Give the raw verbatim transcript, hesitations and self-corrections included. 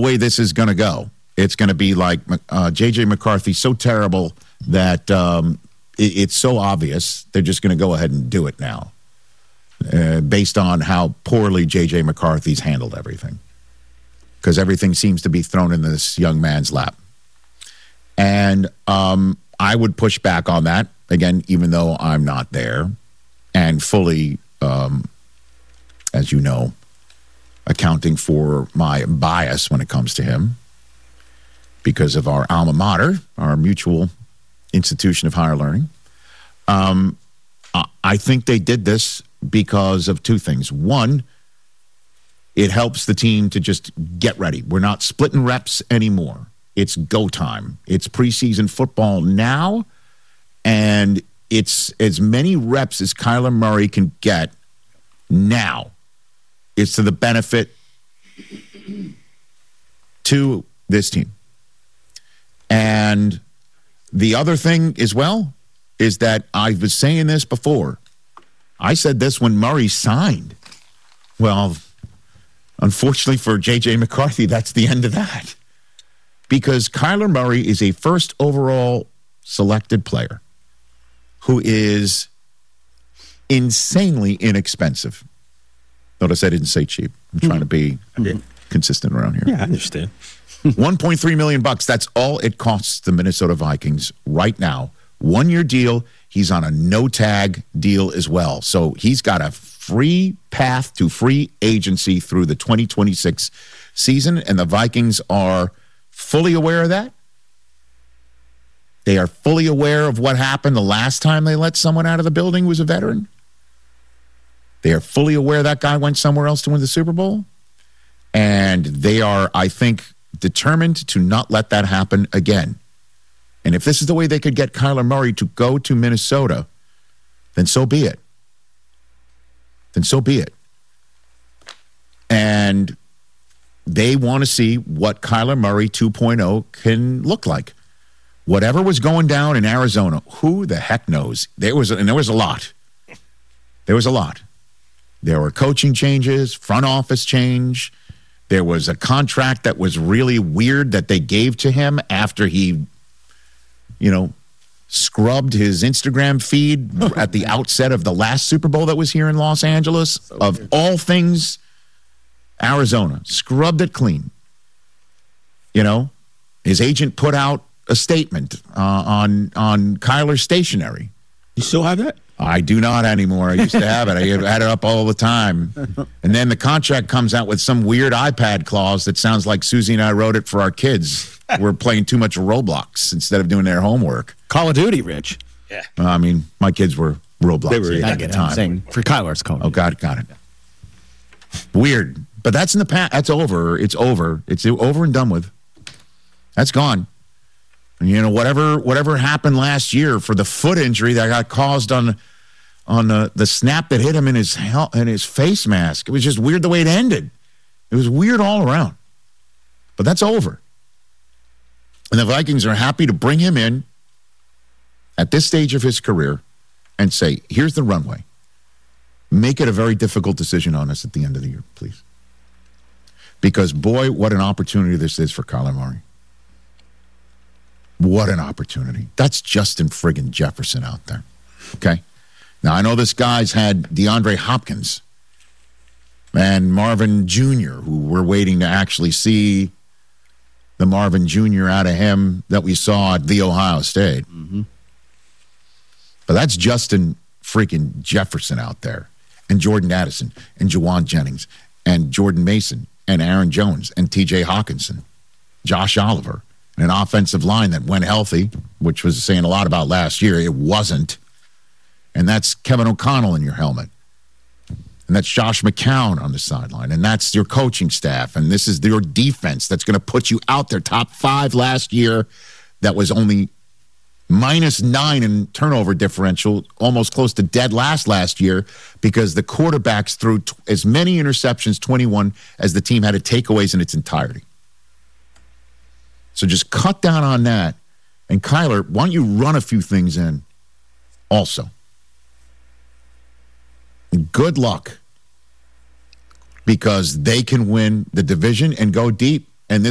way this is going to go. It's going to be like uh, J J McCarthy so terrible that um, it, it's so obvious they're just going to go ahead and do it now, uh, based on how poorly J J McCarthy's handled everything, because everything seems to be thrown in this young man's lap. And um, I would push back on that, again, even though I'm not there and fully, um, as you know, accounting for my bias when it comes to him because of our alma mater, our mutual institution of higher learning. Um, I think they did this because of two things. One, it helps the team to just get ready. We're not splitting reps anymore. It's go time. It's preseason football now, and it's as many reps as Kyler Murray can get now. It's to the benefit to this team. And the other thing as well is that I was saying this before. I said this when Murray signed. Well, unfortunately for J J McCarthy, that's the end of that. Because Kyler Murray is a first overall selected player who is insanely inexpensive. Notice I didn't say cheap. I'm trying to be consistent around here. Yeah, I understand. one point three million bucks. That's all it costs the Minnesota Vikings right now. One-year deal. He's on a no-tag deal as well. So he's got a free path to free agency through the twenty twenty-six season, and the Vikings are fully aware of that. They are fully aware of what happened the last time they let someone out of the building who was a veteran. They are fully aware that guy went somewhere else to win the Super Bowl. And they are, I think, determined to not let that happen again. And if this is the way they could get Kyler Murray to go to Minnesota, then so be it. Then so be it. And they want to see what Kyler Murray two point oh can look like. Whatever was going down in Arizona, who the heck knows? There was, and there was a lot. There was a lot. There were coaching changes, front office change. There was a contract that was really weird that they gave to him after he, you know, scrubbed his Instagram feed at the outset of the last Super Bowl that was here in Los Angeles. So of weird. All things, Arizona scrubbed it clean. You know, his agent put out a statement uh, on on Kyler stationery. You still have that? I do not anymore. I used to have it. I had it up all the time. And then the contract comes out with some weird iPad clause that sounds like Susie and I wrote it for our kids. We're playing too much Roblox instead of doing their homework. Call of Duty, Rich. Yeah. Uh, I mean, my kids were Roblox they were, at the time. Saying for Kyler's Call. Oh, got it, got it. Weird. But that's in the past. That's over. It's over. It's over and done with. That's gone. And, you know, whatever whatever happened last year for the foot injury that got caused on on the, the snap that hit him in his in his face mask. It was just weird the way it ended. It was weird all around. But that's over. And the Vikings are happy to bring him in at this stage of his career and say, here's the runway. Make it a very difficult decision on us at the end of the year, please. Because, boy, what an opportunity this is for Kyler Murray. What an opportunity. That's Justin friggin' Jefferson out there. Okay? Now, I know this guy's had DeAndre Hopkins and Marvin Junior, who we're waiting to actually see the Marvin Junior out of him that we saw at The Ohio State. Mm-hmm. But that's Justin freaking Jefferson out there. And Jordan Addison and Juwan Jennings and Jordan Mason and Aaron Jones and T J Hawkinson, Josh Oliver, and an offensive line that went healthy, which was saying a lot about last year. It wasn't. And that's Kevin O'Connell in your helmet. And that's Josh McCown on the sideline. And that's your coaching staff. And this is your defense that's going to put you out there. Top five last year. That was only minus nine in turnover differential, almost close to dead last last year because the quarterbacks threw t- as many interceptions, twenty-one, as the team had of takeaways in its entirety. So just cut down on that. And Kyler, why don't you run a few things in also? Good luck, because they can win the division and go deep.